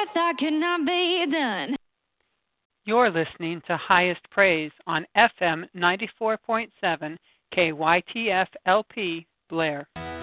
thought could not be done. You're listening to Highest Praise on FM 94.7 KYTF LP Blair.